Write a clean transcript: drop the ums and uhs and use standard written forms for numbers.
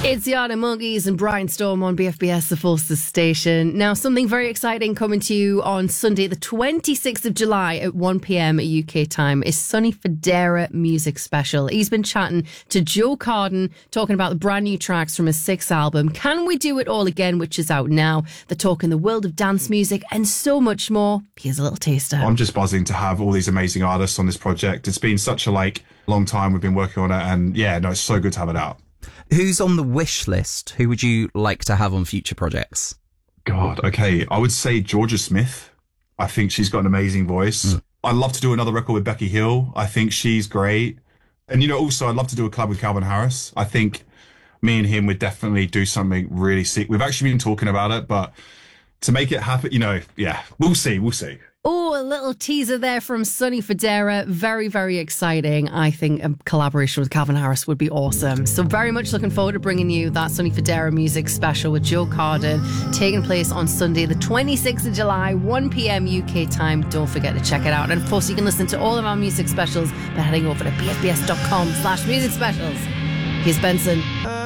It's the Arctic Monkeys and Brian Storm on BFBS, the Forces station. Now, something very exciting coming to you on Sunday, the 26th of July at 1 p.m. at UK time is Sonny Fodera Music Special. He's been chatting to Joe Carden, talking about the brand new tracks from his 6th album, Can We Do It All Again, which is out now. They're talking the world of dance music and so much more. Here's a little taster. I'm just buzzing to have all these amazing artists on this project. It's been such a long time we've been working on it, and it's so good to have it out. Who's on the wish list? Who would you like to have on future projects? God, okay. I would say Georgia Smith. I think she's got an amazing voice. I'd love to do another record with Becky Hill. I think she's great. And, also I'd love to do a collab with Calvin Harris. I think me and him would definitely do something really sick. We've actually been talking about it, but to make it happen, we'll see. Oh, a little teaser there from Sonny Fodera. Very, very exciting. I think a collaboration with Calvin Harris would be awesome. So very much looking forward to bringing you that Sonny Fodera Music Special with Joe Carden, taking place on Sunday, the 26th of July, 1 p.m. UK time. Don't forget to check it out. And of course, you can listen to all of our music specials by heading over to bfbs.com/music specials. Here's Benson.